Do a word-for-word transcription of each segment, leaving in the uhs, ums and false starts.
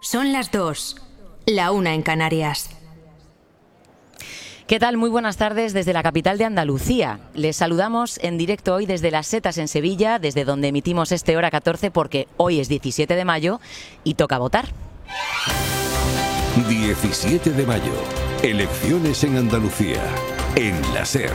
Son las dos, la una en Canarias. ¿Qué tal? Muy buenas tardes desde la capital de Andalucía. Les saludamos en directo hoy desde Las Setas en Sevilla, desde donde emitimos este Hora catorce, porque hoy es diecisiete de mayo y toca votar. diecisiete de mayo, elecciones en Andalucía, en la SER.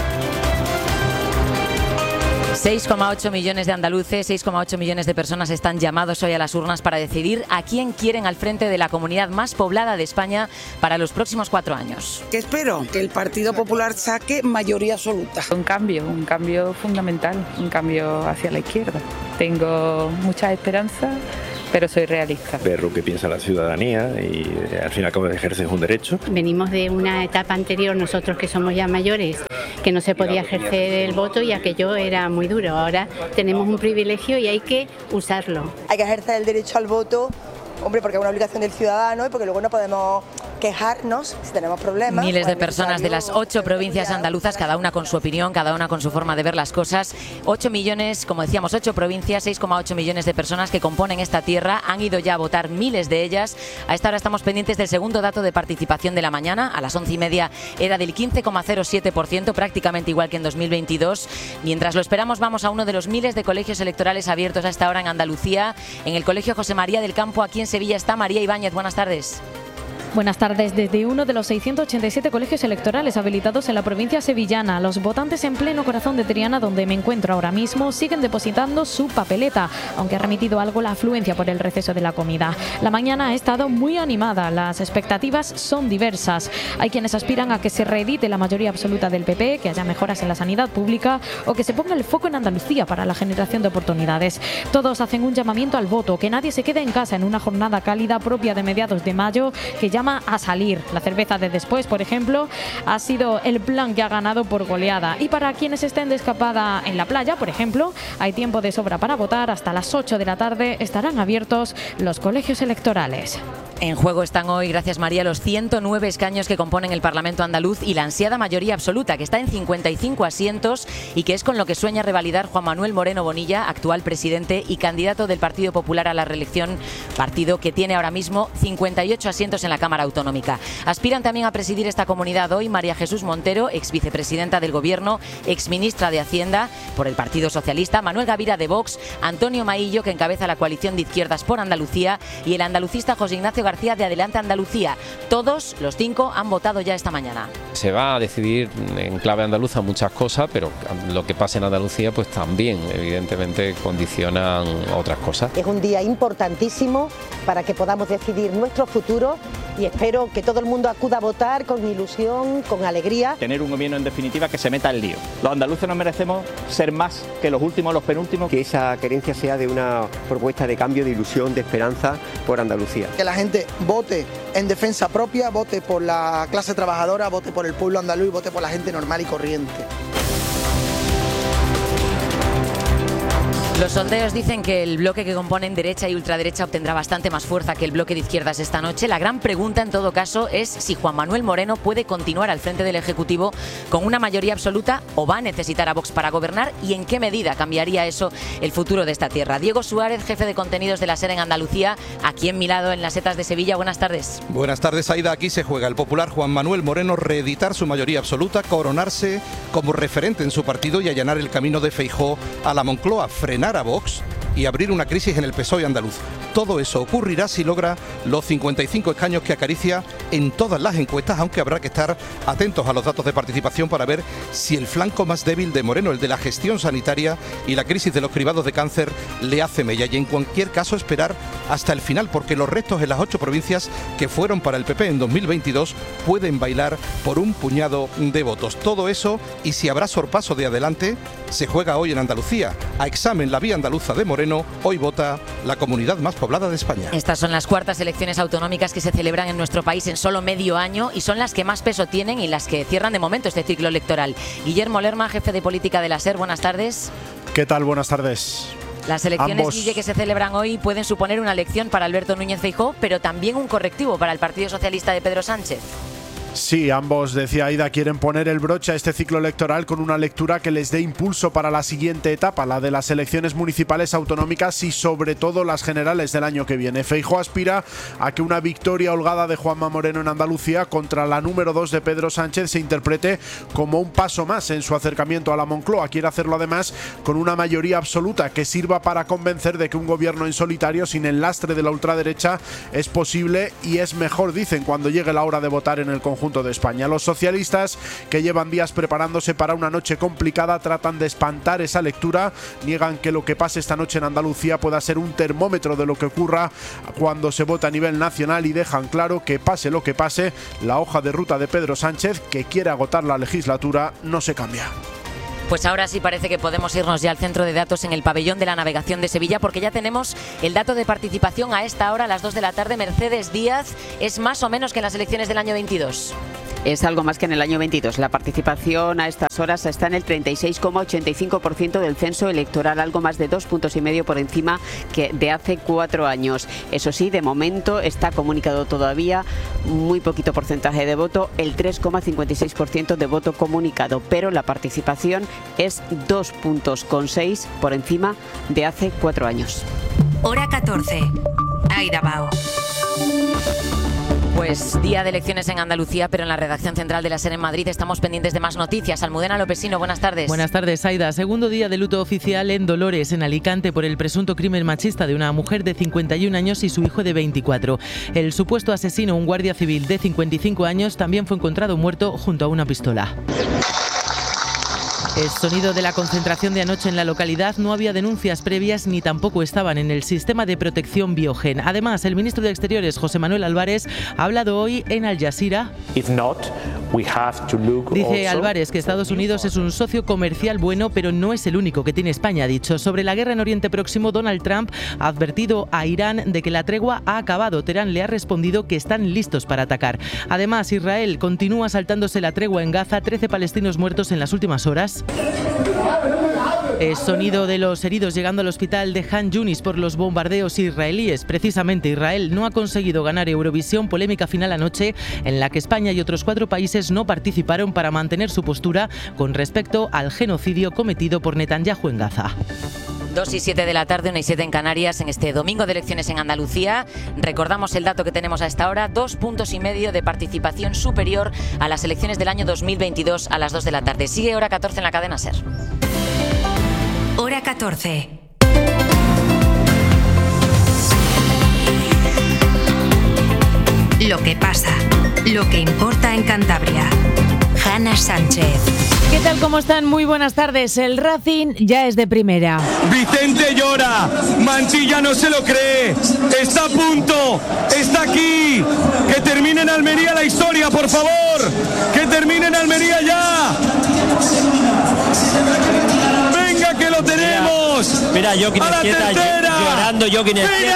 seis coma ocho millones de andaluces, seis coma ocho millones de personas están llamados hoy a las urnas para decidir a quién quieren al frente de la comunidad más poblada de España para los próximos cuatro años. ¿Qué espero? Que el Partido Popular saque mayoría absoluta. Un cambio, un cambio fundamental, un cambio hacia la izquierda. Tengo muchas esperanzas, pero soy realista. Ver lo que piensa la ciudadanía y al fin y al cabo ejercer un derecho. Venimos de una etapa anterior, nosotros que somos ya mayores, que no se podía ejercer el voto y aquello era muy duro. Ahora tenemos un privilegio y hay que usarlo. Hay que ejercer el derecho al voto, hombre, porque es una obligación del ciudadano y porque luego no podemos quejarnos si tenemos problemas. Miles de personas de las ocho provincias andaluzas, cada una con su opinión, cada una con su forma de ver las cosas. Ocho millones, como decíamos, ocho provincias, seis coma ocho millones de personas que componen esta tierra. Han ido ya a votar miles de ellas. A esta hora estamos pendientes del segundo dato de participación de la mañana. A las once y media era del quince coma cero siete por ciento, prácticamente igual que en dos mil veintidós. Mientras lo esperamos, vamos a uno de los miles de colegios electorales abiertos a esta hora en Andalucía. En el Colegio José María del Campo, aquí en Sevilla, está María Ibáñez. Buenas tardes. Buenas tardes. Desde uno de los seiscientos ochenta y siete colegios electorales habilitados en la provincia sevillana, los votantes en pleno corazón de Triana, donde me encuentro ahora mismo, siguen depositando su papeleta, aunque ha remitido algo la afluencia por el receso de la comida. La mañana ha estado muy animada, las expectativas son diversas. Hay quienes aspiran a que se reedite la mayoría absoluta del P P, que haya mejoras en la sanidad pública o que se ponga el foco en Andalucía para la generación de oportunidades. Todos hacen un llamamiento al voto, que nadie se quede en casa en una jornada cálida propia de mediados de mayo, que llama a salir. La cerveza de después, por ejemplo, ha sido el plan que ha ganado por goleada. Y para quienes estén de escapada en la playa, por ejemplo, hay tiempo de sobra para votar. Hasta las ocho de la tarde estarán abiertos los colegios electorales. En juego están hoy, gracias María, los ciento nueve escaños que componen el Parlamento andaluz y la ansiada mayoría absoluta, que está en cincuenta y cinco asientos y que es con lo que sueña revalidar Juan Manuel Moreno Bonilla, actual presidente y candidato del Partido Popular a la reelección, partido que tiene ahora mismo cincuenta y ocho asientos en la Cámara Autonómica. Aspiran también a presidir esta comunidad hoy María Jesús Montero, ex vicepresidenta del Gobierno, ex ministra de Hacienda por el Partido Socialista, Manuel Gavira de Vox, Antonio Maillo, que encabeza la coalición de izquierdas por Andalucía, y el andalucista José Ignacio García de Adelante Andalucía. Todos los cinco han votado ya esta mañana. Se va a decidir en clave andaluza muchas cosas, pero lo que pasa en Andalucía pues también evidentemente condicionan otras cosas. Es un día importantísimo para que podamos decidir nuestro futuro y espero que todo el mundo acuda a votar con ilusión, con alegría. Tener un gobierno en definitiva que se meta el lío. Los andaluces no merecemos ser más que los últimos, los penúltimos. Que esa querencia sea de una propuesta de cambio, de ilusión, de esperanza por Andalucía. Que la gente vote en defensa propia, vote por la clase trabajadora, vote por el pueblo andaluz y vote por la gente normal y corriente. Los sondeos dicen que el bloque que componen derecha y ultraderecha obtendrá bastante más fuerza que el bloque de izquierdas esta noche. La gran pregunta, en todo caso, es si Juan Manuel Moreno puede continuar al frente del Ejecutivo con una mayoría absoluta o va a necesitar a Vox para gobernar y en qué medida cambiaría eso el futuro de esta tierra. Diego Suárez, jefe de contenidos de la SER en Andalucía, aquí en mi lado, en Las Setas de Sevilla. Buenas tardes. Buenas tardes, Aida. Aquí se juega el popular Juan Manuel Moreno reeditar su mayoría absoluta, coronarse como referente en su partido y allanar el camino de Feijóo a la Moncloa, frenar a Vox y abrir una crisis en el P S O E andaluz. Todo eso ocurrirá si logra los cincuenta y cinco escaños que acaricia en todas las encuestas, aunque habrá que estar atentos a los datos de participación para ver si el flanco más débil de Moreno, el de la gestión sanitaria y la crisis de los cribados de cáncer, le hace mella. Y en cualquier caso esperar hasta el final, porque los restos en las ocho provincias que fueron para el P P en dos mil veintidós pueden bailar por un puñado de votos. Todo eso, y si habrá sorpaso de adelante, se juega hoy en Andalucía. A examen la vía andaluza de Moreno, hoy vota la comunidad más poblada de España. Estas son las cuartas elecciones autonómicas que se celebran en nuestro país en solo medio año y son las que más peso tienen y las que cierran de momento este ciclo electoral. Guillermo Lerma, jefe de política de la SER, buenas tardes. ¿Qué tal? Buenas tardes. Las elecciones, Ambos... Guille, que se celebran hoy pueden suponer una lección para Alberto Núñez Feijóo, pero también un correctivo para el Partido Socialista de Pedro Sánchez. Sí, ambos, decía Aida, quieren poner el broche a este ciclo electoral con una lectura que les dé impulso para la siguiente etapa, la de las elecciones municipales, autonómicas y sobre todo las generales del año que viene. Feijóo aspira a que una victoria holgada de Juanma Moreno en Andalucía contra la número dos de Pedro Sánchez se interprete como un paso más en su acercamiento a la Moncloa. Quiere hacerlo además con una mayoría absoluta que sirva para convencer de que un gobierno en solitario sin el lastre de la ultraderecha es posible y es mejor, dicen, cuando llegue la hora de votar en el conjunto de España. Los socialistas, que llevan días preparándose para una noche complicada, tratan de espantar esa lectura, niegan que lo que pase esta noche en Andalucía pueda ser un termómetro de lo que ocurra cuando se vota a nivel nacional y dejan claro que pase lo que pase, la hoja de ruta de Pedro Sánchez, que quiere agotar la legislatura, no se cambia. Pues ahora sí parece que podemos irnos ya al centro de datos en el pabellón de la navegación de Sevilla, porque ya tenemos el dato de participación a esta hora, a las dos de la tarde. Mercedes Díaz, ¿es más o menos que en las elecciones del año veintidós? Es algo más que en el año veintidós. La participación a estas horas está en el treinta y seis coma ochenta y cinco por ciento del censo electoral, algo más de dos puntos y medio por encima que de hace cuatro años. Eso sí, de momento está comunicado todavía muy poquito porcentaje de voto, el tres coma cincuenta y seis por ciento de voto comunicado, pero la participación es dos puntos con seis por encima de hace cuatro años. Hora catorce. Aida Bao. Pues día de elecciones en Andalucía, pero en la redacción central de la SER en Madrid estamos pendientes de más noticias. Almudena Lopesino, buenas tardes. Buenas tardes, Aida. Segundo día de luto oficial en Dolores, en Alicante, por el presunto crimen machista de una mujer de cincuenta y un años y su hijo de veinticuatro. El supuesto asesino, un guardia civil de cincuenta y cinco años, también fue encontrado muerto junto a una pistola. El sonido de la concentración de anoche en la localidad. No había denuncias previas ni tampoco estaban en el sistema de protección Biogen. Además, el ministro de Exteriores, José Manuel Álvarez, ha hablado hoy en Al Jazeera. Dice Álvarez que Estados Unidos es un socio comercial bueno, pero no es el único que tiene España, ha dicho. Sobre la guerra en Oriente Próximo, Donald Trump ha advertido a Irán de que la tregua ha acabado. Teherán le ha respondido que están listos para atacar. Además, Israel continúa saltándose la tregua en Gaza. trece palestinos muertos en las últimas horas. El sonido de los heridos llegando al hospital de Han Yunis por los bombardeos israelíes. Precisamente Israel no ha conseguido ganar Eurovisión, polémica final anoche en la que España y otros cuatro países no participaron para mantener su postura con respecto al genocidio cometido por Netanyahu en Gaza. dos y siete de la tarde, una y siete en Canarias, en este domingo de elecciones en Andalucía. Recordamos el dato que tenemos a esta hora, dos puntos y medio de participación superior a las elecciones del año dos mil veintidós a las dos de la tarde. Sigue Hora catorce en la cadena SER. Hora catorce. Lo que pasa, lo que importa en Cantabria. Hanna Sánchez. ¿Qué tal? ¿Cómo están? Muy buenas tardes. El Racing ya es de primera. Vicente llora, Manchilla no se lo cree, está a punto, está aquí. Que termine en Almería la historia, por favor. Que termine en Almería ya. Venga que lo tenemos. Mira, mira Joaquín Esquieta llorando, Joaquín Esquieta.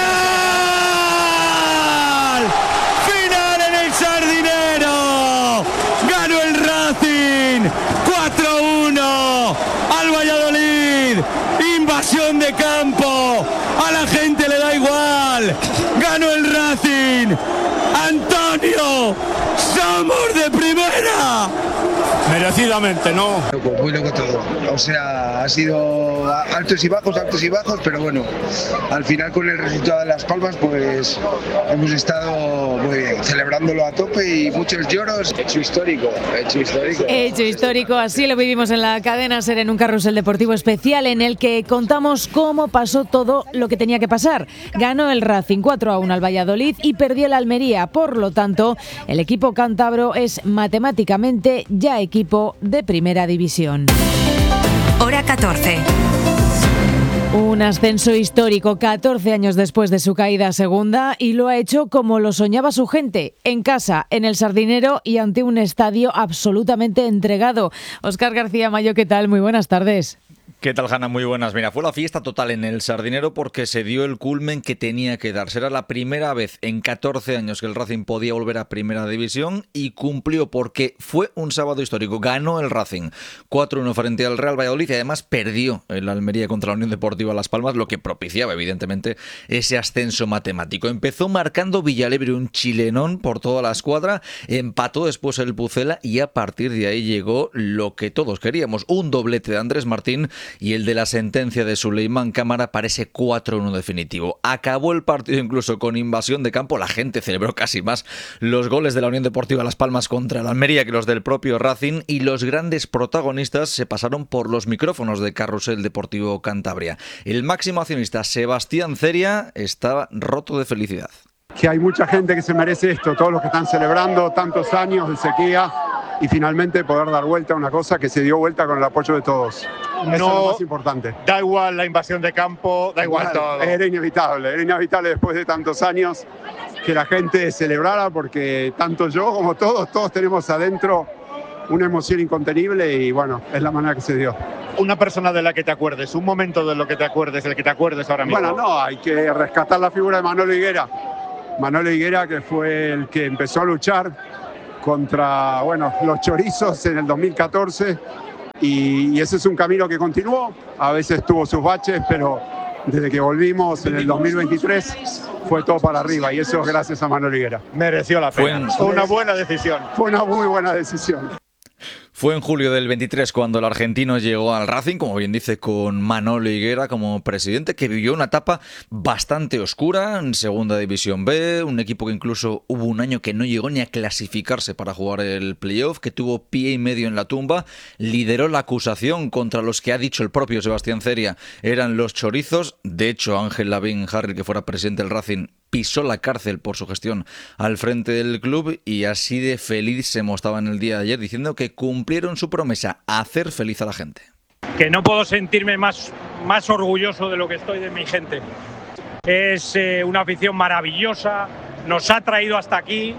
¡Final en el Sardinero! ¡Ganó el Racing! cuatro uno al Valladolid. Invasión de campo. A la gente le da igual. Ganó el Racing. Antonio, somos de primera. Merecidamente, ¿no? Loco, muy loco todo. O sea, ha sido altos y bajos, altos y bajos, pero bueno, al final con el resultado de Las Palmas, pues hemos estado muy bien, celebrándolo a tope y muchos lloros. Hecho histórico, hecho histórico. Hecho histórico, así lo vivimos en la cadena SER en un carrusel deportivo especial en el que contamos cómo pasó todo lo que tenía que pasar. Ganó el Racing cuatro a uno al Valladolid y perdió el Almería. Por lo tanto, el equipo cántabro es matemáticamente ya equipo de primera división. Hora catorce. Un ascenso histórico catorce años después de su caída a segunda, y lo ha hecho como lo soñaba su gente, en casa, en el Sardinero y ante un estadio absolutamente entregado. Óscar García Mayo, ¿qué tal? Muy buenas tardes. ¿Qué tal, Hanna? Muy buenas. Mira, fue la fiesta total en el Sardinero porque se dio el culmen que tenía que darse. Era la primera vez en catorce años que el Racing podía volver a Primera División y cumplió porque fue un sábado histórico. Ganó el Racing cuatro uno frente al Real Valladolid y además perdió el Almería contra la Unión Deportiva Las Palmas, lo que propiciaba evidentemente ese ascenso matemático. Empezó marcando Villalebre, un chilenón por toda la escuadra, empató después el Pucela y a partir de ahí llegó lo que todos queríamos, un doblete de Andrés Martín y el de la sentencia de Suleimán Cámara para ese cuatro uno definitivo. Acabó el partido incluso con invasión de campo, la gente celebró casi más los goles de la Unión Deportiva Las Palmas contra el Almería que los del propio Racing, y los grandes protagonistas se pasaron por los micrófonos de Carrusel Deportivo Cantabria. El máximo accionista Sebastián Ceria estaba roto de felicidad. Que hay mucha gente que se merece esto, todos los que están celebrando tantos años de sequía y finalmente poder dar vuelta a una cosa que se dio vuelta con el apoyo de todos. Eso es lo más importante. Da igual la invasión de campo, da igual todo. Era inevitable, era inevitable después de tantos años que la gente celebrara, porque tanto yo como todos, todos tenemos adentro una emoción incontenible y bueno, es la manera que se dio. Una persona de la que te acuerdes, un momento de lo que te acuerdes, el que te acuerdes ahora mismo. Bueno, no, hay que rescatar la figura de Manolo Higuera. Manolo Higuera, que fue el que empezó a luchar contra, bueno, los chorizos en el dos mil catorce y, y ese es un camino que continuó. A veces tuvo sus baches, pero desde que volvimos en el dos mil veintitrés fue todo para arriba y eso es gracias a Manolo Higuera. Mereció la pena. Fue una buena decisión. Fue una muy buena decisión. Fue en julio del veintitrés cuando el argentino llegó al Racing, como bien dice, con Manolo Higuera como presidente, que vivió una etapa bastante oscura en Segunda División B, un equipo que incluso hubo un año que no llegó ni a clasificarse para jugar el playoff, que tuvo pie y medio en la tumba, lideró la acusación contra los que ha dicho el propio Sebastián Ceria eran los chorizos. De hecho, Ángel Lavín Harry, que fuera presidente del Racing, pisó la cárcel por su gestión al frente del club y así de feliz se mostraba en el día de ayer diciendo que cumplieron su promesa, hacer feliz a la gente. Que no puedo sentirme más, más orgulloso de lo que estoy de mi gente. Es eh, una afición maravillosa, nos ha traído hasta aquí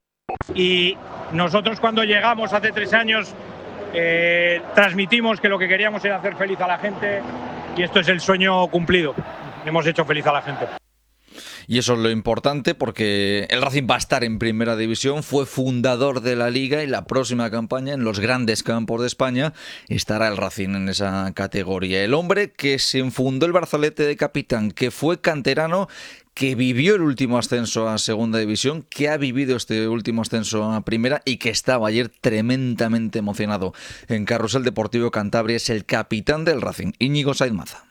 y nosotros cuando llegamos hace tres años eh, transmitimos que lo que queríamos era hacer feliz a la gente y esto es el sueño cumplido. Hemos hecho feliz a la gente. Y eso es lo importante porque el Racing va a estar en Primera División, fue fundador de la Liga y la próxima campaña en los grandes campos de España estará el Racing en esa categoría. El hombre que se enfundó el brazalete de capitán, que fue canterano, que vivió el último ascenso a Segunda División, que ha vivido este último ascenso a Primera y que estaba ayer tremendamente emocionado en Carrusel Deportivo Cantabria, es el capitán del Racing, Íñigo Sainz Maza.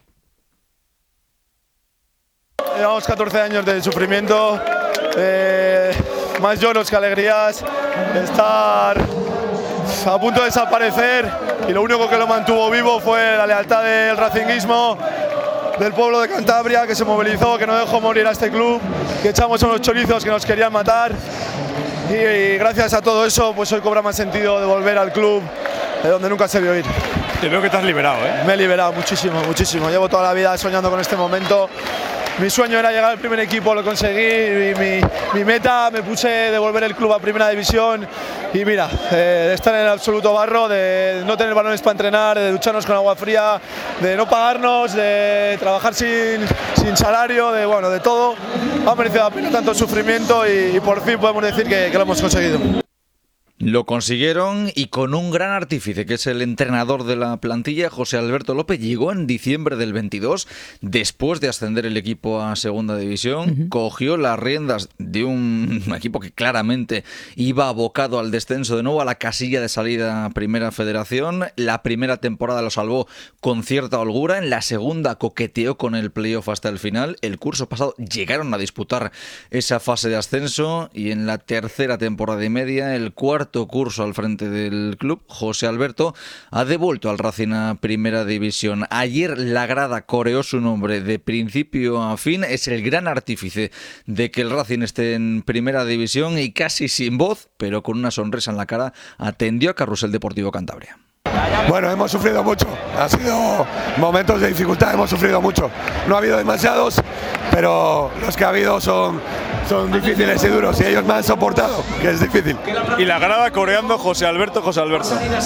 Llevamos catorce años de sufrimiento, eh, más lloros que alegrías, estar a punto de desaparecer y lo único que lo mantuvo vivo fue la lealtad del racinguismo, del pueblo de Cantabria que se movilizó, que no dejó morir a este club, que echamos a unos chorizos que nos querían matar y, y gracias a todo eso pues hoy cobra más sentido de volver al club de donde nunca se vio ir. Te veo que te has liberado, ¿eh? Me he liberado muchísimo, muchísimo. Llevo toda la vida soñando con este momento. Mi sueño era llegar al primer equipo, lo conseguí. Y mi, mi meta, me puse de volver el club a Primera División. Y mira, eh, de estar en el absoluto barro, de no tener balones para entrenar, de ducharnos con agua fría, de no pagarnos, de trabajar sin, sin salario, de bueno, de todo. Ha merecido la pena tanto sufrimiento y, y por fin podemos decir que, que lo hemos conseguido. Lo consiguieron y con un gran artífice, que es el entrenador de la plantilla, José Alberto López, llegó en diciembre del veintidós, después de ascender el equipo a Segunda División, uh-huh. cogió las riendas de un equipo que claramente iba abocado al descenso de nuevo, a la casilla de salida a Primera Federación. La primera temporada lo salvó con cierta holgura, en la segunda coqueteó con el playoff hasta el final. El curso pasado llegaron a disputar esa fase de ascenso y en la tercera temporada y media, el cuarto curso al frente del club, José Alberto ha devuelto al Racing a Primera División. Ayer la grada coreó su nombre de principio a fin, es el gran artífice de que el Racing esté en Primera División y casi sin voz, pero con una sonrisa en la cara, atendió a Carrusel Deportivo Cantabria. Bueno, hemos sufrido mucho, ha sido momentos de dificultad, hemos sufrido mucho. No ha habido demasiados, pero los que ha habido son, son difíciles y duros y ellos me han soportado, que es difícil. Y la grada coreando José Alberto, José Alberto.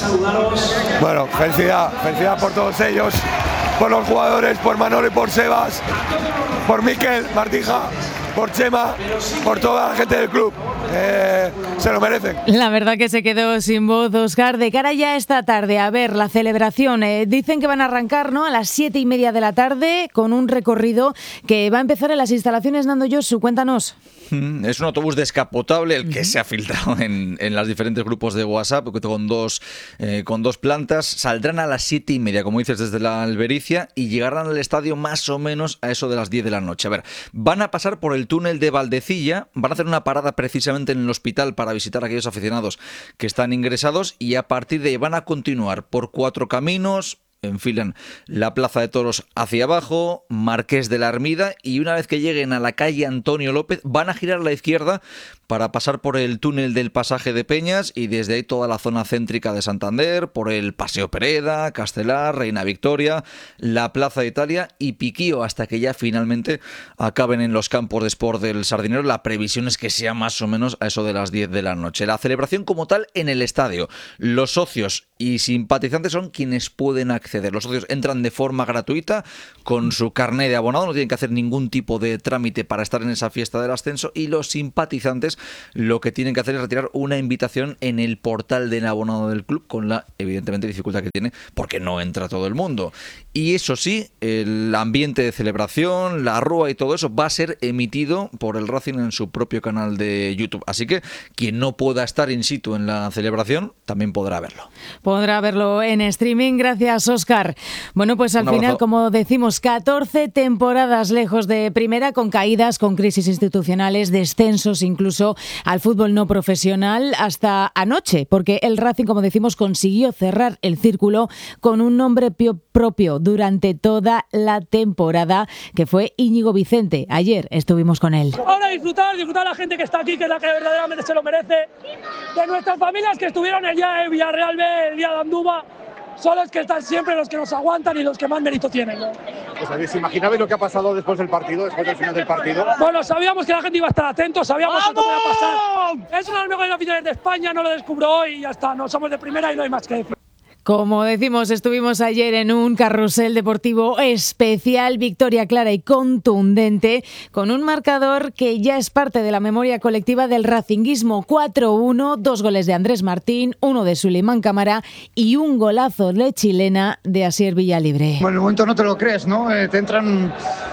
Bueno, felicidad, felicidad por todos ellos, por los jugadores, por Manolo y por Sebas, por Miquel, Martija, por Chema, por toda la gente del club. Eh, se lo merecen. La verdad que se quedó sin voz Óscar. De cara ya esta tarde a ver la celebración, eh, dicen que van a arrancar, ¿no?, a las siete y media de la tarde con un recorrido que va a empezar en las instalaciones Nando Josu. Cuéntanos. Es un autobús descapotable el que uh-huh. se ha filtrado en, en los diferentes grupos de WhatsApp con dos, eh, con dos plantas. Saldrán a las siete y media, como dices, desde la Albericia y llegarán al estadio más o menos a eso de las diez de la noche. A ver, van a pasar por el túnel de Valdecilla, van a hacer una parada precisamente en el hospital para visitar a aquellos aficionados que están ingresados y a partir de ahí van a continuar por Cuatro Caminos, enfilan la Plaza de Toros hacia abajo, Marqués de la Armida y una vez que lleguen a la calle Antonio López van a girar a la izquierda para pasar por el túnel del Pasaje de Peñas y desde ahí toda la zona céntrica de Santander, por el Paseo Pereda, Castelar, Reina Victoria, la Plaza de Italia y Piquío hasta que ya finalmente acaben en los campos de sport del Sardinero. La previsión es que sea más o menos a eso de las diez de la noche. La celebración como tal en el estadio. Los socios y simpatizantes son quienes pueden acceder. Los socios entran de forma gratuita con su carné de abonado, no tienen que hacer ningún tipo de trámite para estar en esa fiesta del ascenso y los simpatizantes lo que tienen que hacer es retirar una invitación en el portal de abonado del club con la evidentemente dificultad que tiene porque no entra todo el mundo. Y eso sí, el ambiente de celebración, la rúa y todo eso va a ser emitido por el Racing en su propio canal de YouTube. Así que quien no pueda estar in situ en la celebración también podrá verlo. Podrá verlo en streaming. Gracias, Óscar. Bueno, pues al final, como decimos, catorce temporadas lejos de primera, con caídas, con crisis institucionales, descensos incluso al fútbol no profesional, hasta anoche, porque el Racing, como decimos, consiguió cerrar el círculo con un nombre propio durante toda la temporada, que fue Íñigo Vicente. Ayer estuvimos con él. Ahora disfrutar, disfrutar a la gente que está aquí, que es la que verdaderamente se lo merece, de nuestras familias que estuvieron el día de Villarreal B, el día de Andúba. Son los que están siempre, los que nos aguantan y los que más mérito tienen, ¿no? Pues, ¿se imaginabais lo que ha pasado después del partido, después del final del partido? Bueno, sabíamos que la gente iba a estar atento, sabíamos que esto iba a pasar. Es una de las mejores aficiones de España, no lo descubro hoy y ya está. No somos de primera y no hay más que decir. Como decimos, estuvimos ayer en un carrusel deportivo especial, victoria clara y contundente, con un marcador que ya es parte de la memoria colectiva del racinguismo. cuatro uno, dos goles de Andrés Martín, uno de Suleimán Cámara y un golazo de chilena de Asier Villalibre. Bueno, en el momento no te lo crees, ¿no? Eh, te entran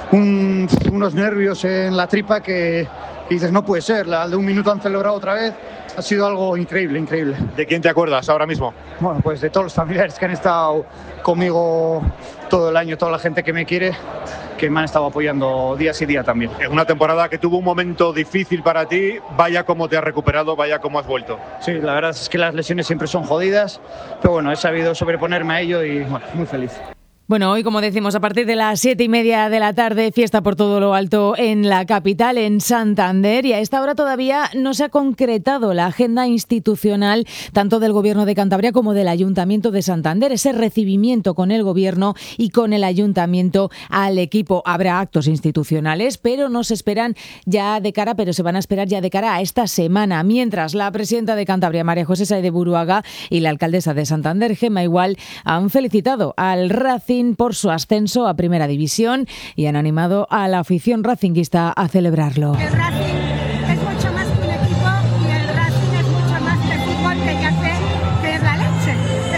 un, unos nervios en la tripa que y dices, no puede ser, la de un minuto han celebrado otra vez. Ha sido algo increíble, increíble. ¿De quién te acuerdas ahora mismo? Bueno, pues de todos los familiares que han estado conmigo todo el año, toda la gente que me quiere, que me han estado apoyando día sí día también. En una temporada que tuvo un momento difícil para ti, vaya cómo te has recuperado, vaya cómo has vuelto. Sí, la verdad es que las lesiones siempre son jodidas, pero bueno, he sabido sobreponerme a ello y bueno, muy feliz. Bueno, hoy, como decimos, a partir de las siete y media de la tarde, fiesta por todo lo alto en la capital, en Santander, y a esta hora todavía no se ha concretado la agenda institucional tanto del Gobierno de Cantabria como del Ayuntamiento de Santander. Ese recibimiento con el Gobierno y con el Ayuntamiento al equipo. Habrá actos institucionales, pero no se esperan ya de cara, pero se van a esperar ya de cara a esta semana. Mientras, la presidenta de Cantabria, María José Saez de Buruaga, y la alcaldesa de Santander, Gemma Igual, han felicitado al Racing por su ascenso a Primera División y han animado a la afición racinguista a celebrarlo. El Racing es mucho más que un equipo y el Racing es mucho más que fútbol, que ya sé que es la leche,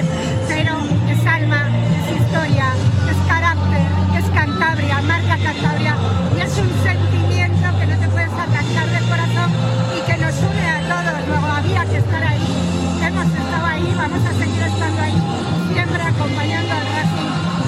pero es alma, es historia, es carácter, es Cantabria, marca Cantabria y es un sentimiento que no te puedes arrancar del corazón y que nos une a todos. Luego había que estar ahí, hemos estado ahí, vamos a seguir estando ahí, siempre acompañando al Racing.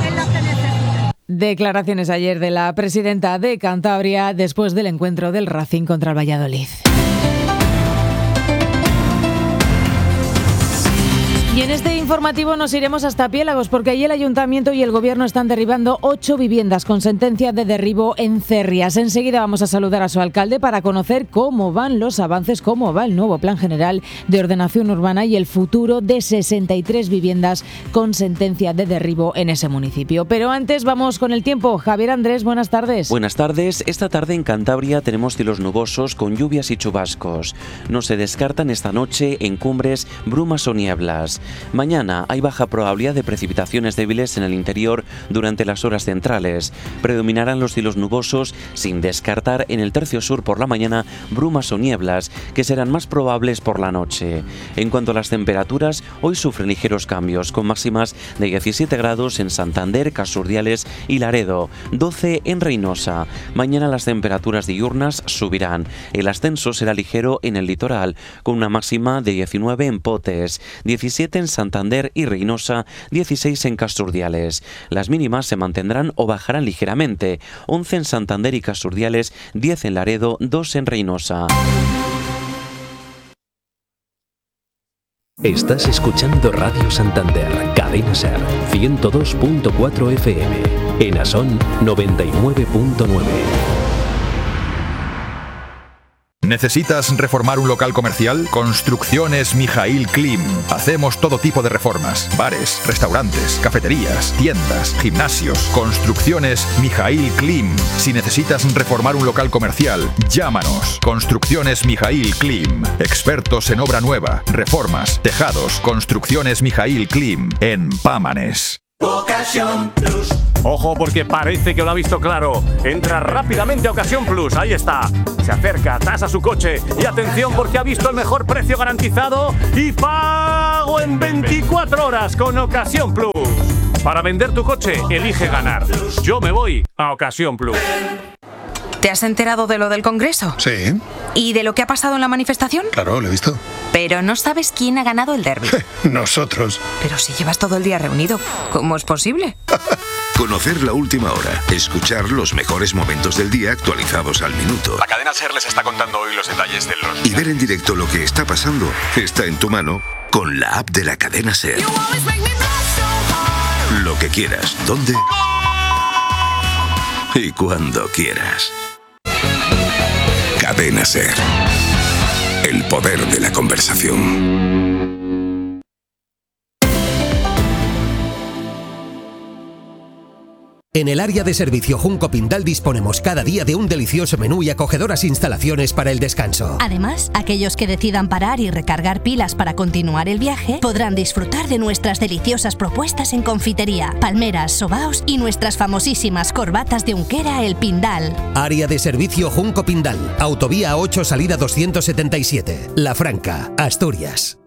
Declaraciones ayer de la presidenta de Cantabria después del encuentro del Racing contra el Valladolid. Y en este informativo nos iremos hasta Piélagos porque allí el Ayuntamiento y el Gobierno están derribando ocho viviendas con sentencia de derribo en Cerrias. Enseguida vamos a saludar a su alcalde para conocer cómo van los avances, cómo va el nuevo Plan General de Ordenación Urbana y el futuro de sesenta y tres viviendas con sentencia de derribo en ese municipio. Pero antes vamos con el tiempo. Javier Andrés, buenas tardes. Buenas tardes. Esta tarde en Cantabria tenemos cielos nubosos con lluvias y chubascos. No se descartan esta noche en cumbres brumas o nieblas. Mañana hay baja probabilidad de precipitaciones débiles en el interior durante las horas centrales. Predominarán los cielos nubosos, sin descartar en el tercio sur por la mañana brumas o nieblas, que serán más probables por la noche. En cuanto a las temperaturas, hoy sufren ligeros cambios, con máximas de diecisiete grados en Santander, Casurdiales y Laredo, doce en Reynosa. Mañana las temperaturas diurnas subirán. El ascenso será ligero en el litoral, con una máxima de diecinueve en Potes, diecisiete en Santander y Reynosa, dieciséis en Casurdiales. Las mínimas se mantendrán o bajarán ligeramente, once en Santander y Casurdiales, diez en Laredo, dos en Reynosa. Estás escuchando Radio Santander, Cadena Ser, ciento dos punto cuatro F M, en Asón noventa y nueve punto nueve. ¿Necesitas reformar un local comercial? Construcciones Mijaíl Klim. Hacemos todo tipo de reformas. Bares, restaurantes, cafeterías, tiendas, gimnasios. Construcciones Mijaíl Klim. Si necesitas reformar un local comercial, llámanos. Construcciones Mijaíl Klim. Expertos en obra nueva, reformas, tejados. Construcciones Mijaíl Klim. En Pámanes. Ocasión Plus. Ojo porque parece que lo ha visto claro. Entra rápidamente a Ocasión Plus, ahí está. Se acerca, tasa su coche y atención porque ha visto el mejor precio garantizado y pago en veinticuatro horas con Ocasión Plus. Para vender tu coche, elige ganar. Yo me voy a Ocasión Plus. ¿Te has enterado de lo del Congreso? Sí. ¿Y de lo que ha pasado en la manifestación? Claro, lo he visto. Pero no sabes quién ha ganado el derbi. Nosotros. Pero si llevas todo el día reunido, ¿cómo es posible? Conocer la última hora, escuchar los mejores momentos del día actualizados al minuto. La cadena SER les está contando hoy los detalles de los... Y ver en directo lo que está pasando está en tu mano con la app de la cadena SER. Lo que quieras, ¿dónde? Y cuando quieras. Cadena SER. El poder de la conversación. En el área de servicio Junco Pindal disponemos cada día de un delicioso menú y acogedoras instalaciones para el descanso. Además, aquellos que decidan parar y recargar pilas para continuar el viaje podrán disfrutar de nuestras deliciosas propuestas en confitería, palmeras, sobaos y nuestras famosísimas corbatas de Unquera El Pindal. Área de servicio Junco Pindal, Autovía ocho, salida doscientos setenta y siete, La Franca, Asturias.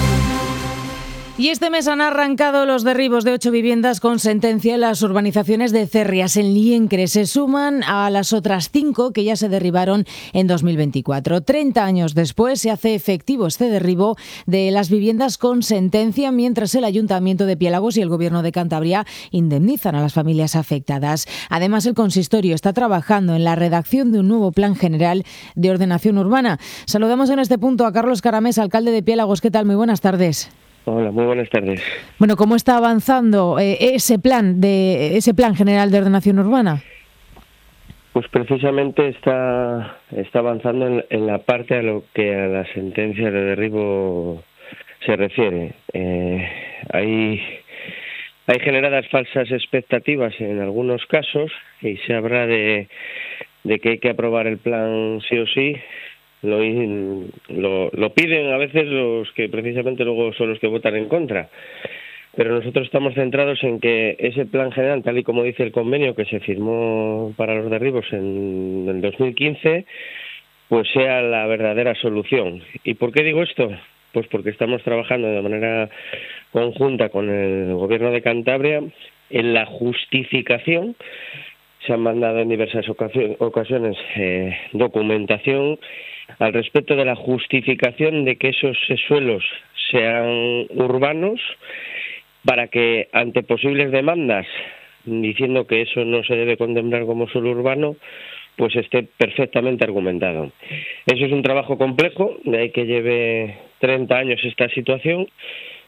Y este mes han arrancado los derribos de ocho viviendas con sentencia en las urbanizaciones de Cerrias, en Liencre. Se suman a las otras cinco que ya se derribaron en dos mil veinticuatro. Treinta años después se hace efectivo este derribo de las viviendas con sentencia, mientras el Ayuntamiento de Piélagos y el Gobierno de Cantabria indemnizan a las familias afectadas. Además, el consistorio está trabajando en la redacción de un nuevo Plan General de Ordenación Urbana. Saludamos en este punto a Carlos Caramés, alcalde de Piélagos. ¿Qué tal? Muy buenas tardes. Hola, muy buenas tardes. Bueno, ¿cómo está avanzando eh, ese plan de ese plan general de ordenación urbana? Pues precisamente está está avanzando en, en la parte a lo que a la sentencia de derribo se refiere. Eh, hay hay generadas falsas expectativas en algunos casos y se habla de de que hay que aprobar el plan sí o sí. Lo, lo, lo piden a veces los que precisamente luego son los que votan en contra. Pero nosotros estamos centrados en que ese plan general, tal y como dice el convenio que se firmó para los derribos en el dos mil quince, pues sea la verdadera solución. ¿Y por qué digo esto? Pues porque estamos trabajando de manera conjunta con el Gobierno de Cantabria en la justificación. Se han mandado en diversas ocasiones eh, documentación al respecto de la justificación de que esos suelos sean urbanos, para que ante posibles demandas diciendo que eso no se debe contemplar como suelo urbano, pues esté perfectamente argumentado. Eso es un trabajo complejo, de ahí que lleve treinta años esta situación,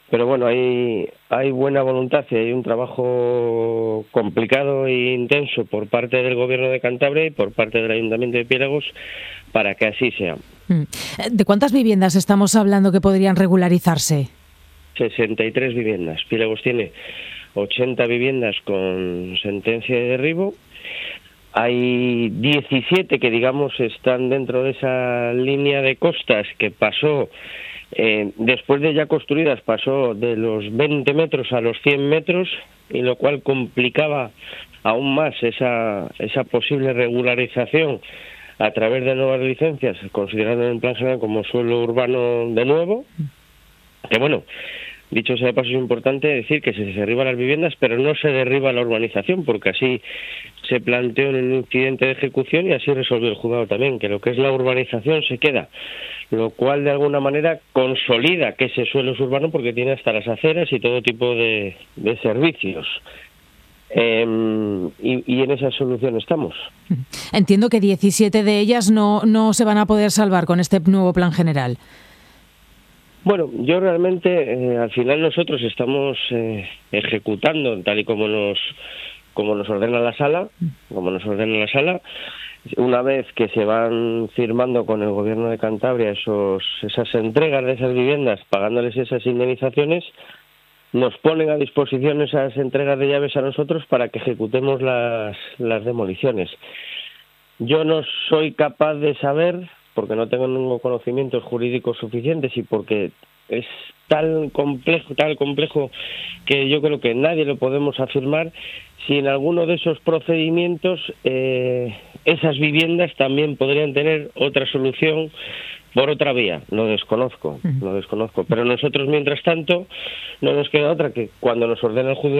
pero bueno, hay, hay buena voluntad y hay un trabajo complicado e intenso por parte del Gobierno de Cantabria y por parte del Ayuntamiento de Piélagos para que así sea. ¿De cuántas viviendas estamos hablando que podrían regularizarse? sesenta y tres viviendas. Piélagos tiene ochenta viviendas con sentencia de derribo. Hay diecisiete que, digamos, están dentro de esa línea de costas que pasó, eh, después de ya construidas, pasó de los veinte metros a los cien metros, y lo cual complicaba aún más esa, esa posible regularización a través de nuevas licencias, considerando en plan general como suelo urbano de nuevo. Que bueno, dicho sea de paso, es importante decir que se derriban las viviendas, pero no se derriba la urbanización, porque así se planteó en un incidente de ejecución y así resolvió el juzgado también, que lo que es la urbanización se queda, lo cual de alguna manera consolida que ese suelo es urbano porque tiene hasta las aceras y todo tipo de, de servicios. Eh, y, y en esa solución estamos. Entiendo que diecisiete de ellas no, no se van a poder salvar con este nuevo plan general. Bueno, yo realmente, eh, al final nosotros estamos eh, ejecutando tal y como nos como nos ordena la sala, como nos ordena la sala. Una vez que se van firmando con el Gobierno de Cantabria esos esas entregas de esas viviendas, pagándoles esas indemnizaciones, nos ponen a disposición esas entregas de llaves a nosotros para que ejecutemos las, las demoliciones. Yo no soy capaz de saber, porque no tengo ningún conocimientos jurídicos suficientes y porque es tan complejo, tan complejo que yo creo que nadie lo podemos afirmar, si en alguno de esos procedimientos eh, esas viviendas también podrían tener otra solución por otra vía. Lo desconozco, lo desconozco. Pero nosotros, mientras tanto, no nos queda otra que cuando nos ordena el juzgado